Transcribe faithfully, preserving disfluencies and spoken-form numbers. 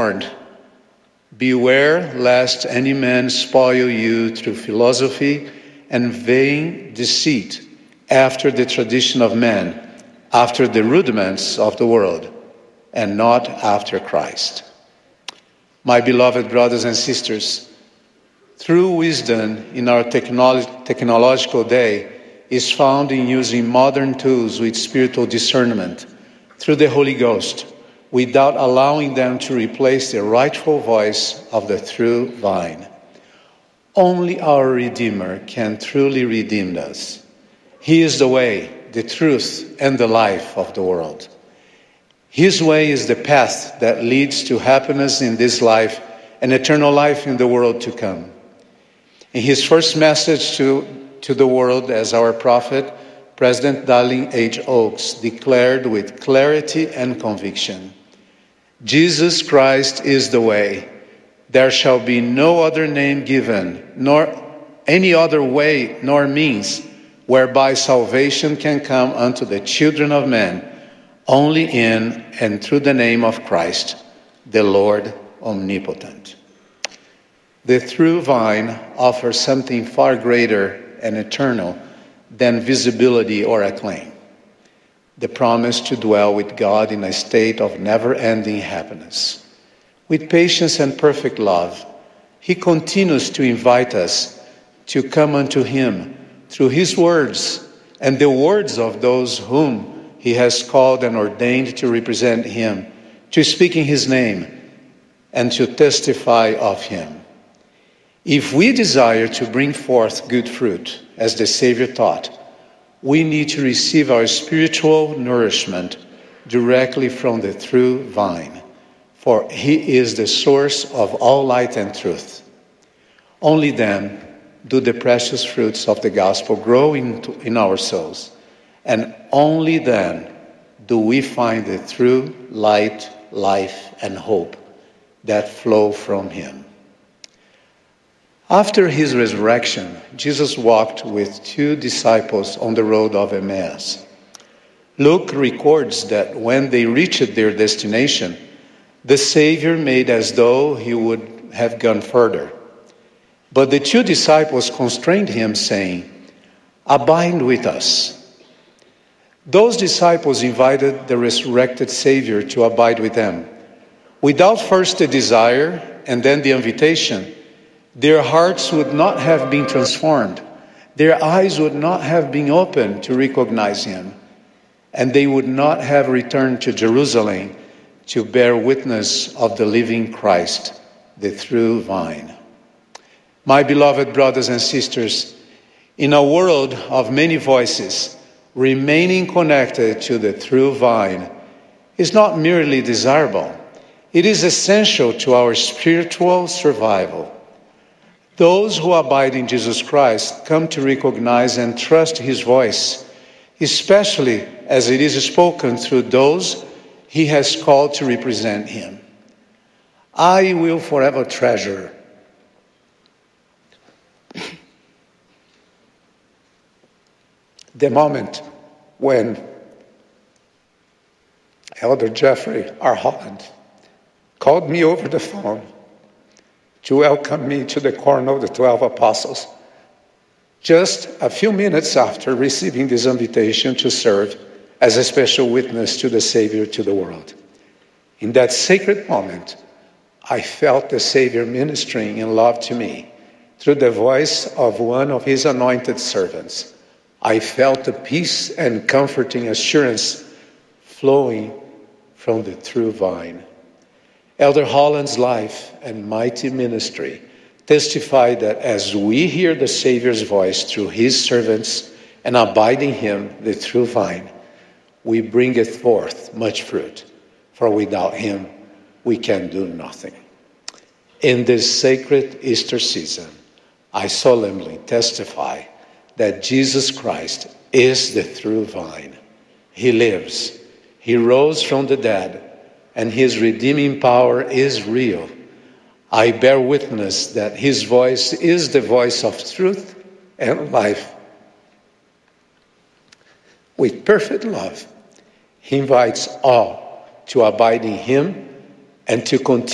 warned, beware lest any man spoil you through philosophy and vain deceit, after the tradition of men, after the rudiments of the world, and not after Christ. My beloved brothers and sisters, true wisdom in our technolo- technological day is found in using modern tools with spiritual discernment through the Holy Ghost, without allowing them to replace the rightful voice of the true vine. Only our Redeemer can truly redeem us. He is the way, the truth, and the life of the world. His way is the path that leads to happiness in this life and eternal life in the world to come. In his first message to, to the world as our prophet, President Dallin H. Oaks declared with clarity and conviction, Jesus Christ is the way. There shall be no other name given, nor any other way nor means whereby salvation can come unto the children of men, only in and through the name of Christ, the Lord omnipotent. The true vine offers something far greater and eternal than visibility or acclaim. The promise to dwell with God in a state of never-ending happiness. With patience and perfect love, he continues to invite us to come unto him through his words and the words of those whom he has called and ordained to represent him, to speak in his name, and to testify of him. If we desire to bring forth good fruit, as the Savior taught, we need to receive our spiritual nourishment directly from the true vine, for he is the source of all light and truth. Only then do the precious fruits of the gospel grow into, in our souls, and only then do we find the true light, life, and hope that flow from him. After his resurrection, Jesus walked with two disciples on the road of Emmaus. Luke records that when they reached their destination, the Savior made as though he would have gone further. But the two disciples constrained him, saying, "Abide with us." Those disciples invited the resurrected Savior to abide with them. Without first the desire and then the invitation, their hearts would not have been transformed. Their eyes would not have been opened to recognize him. And they would not have returned to Jerusalem to bear witness of the living Christ, the true vine. My beloved brothers and sisters, in a world of many voices, remaining connected to the true vine is not merely desirable. It is essential to our spiritual survival. Those who abide in Jesus Christ come to recognize and trust his voice, especially as it is spoken through those he has called to represent him. I will forever treasure the moment when Elder Jeffrey R. Holland called me over the phone to welcome me to the corner of the twelve apostles, just a few minutes after receiving this invitation to serve as a special witness to the Savior to the world. In that sacred moment, I felt the Savior ministering in love to me through the voice of one of his anointed servants. I felt the peace and comforting assurance flowing from the true vine. Elder Holland's life and mighty ministry testify that as we hear the Savior's voice through his servants and abide in him, the true vine, we bringeth forth much fruit, for without him we can do nothing. In this sacred Easter season, I solemnly testify that Jesus Christ is the true vine. He lives. He rose from the dead, and his redeeming power is real. I bear witness that his voice is the voice of truth and life. With perfect love, he invites all to abide in him and to continue